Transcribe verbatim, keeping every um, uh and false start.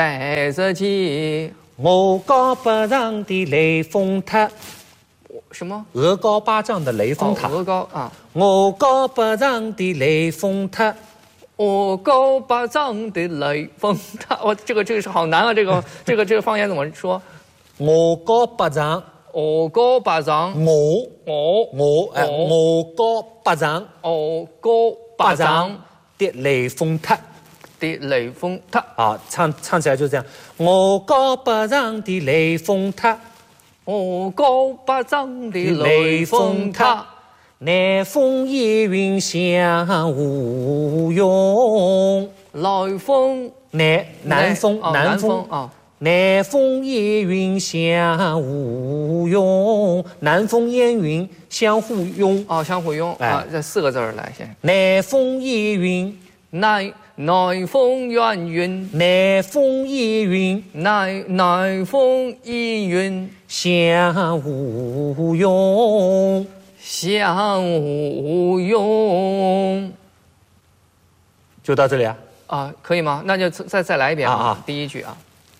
带着急。 我高八丈的雷峰塔， 什么？ 鹅高八丈的雷峰塔。 哦、鹅高啊。 我高八丈的雷峰塔。 我高八丈的雷峰塔，我这个这个是好难啊！这个这个这个方言怎么说？ 我高八丈， 我高八丈， 我我我哎，我高八丈， 我高八丈的雷峰塔的雷峰塔啊，唱唱起来就这样。我高八丈的雷峰塔， 我高八丈的雷峰塔。 南风夜云向无用， 来风南南风南风啊， 南风夜云向无用，南风烟云相互拥啊，相互拥啊，这四个字儿来先。 南风夜云， 南南风烟云， 南风夜云， 南南风依云相互拥。 相互拥， 就到这里啊？ 啊，可以吗？那就再再来一遍啊啊！ 第一句啊。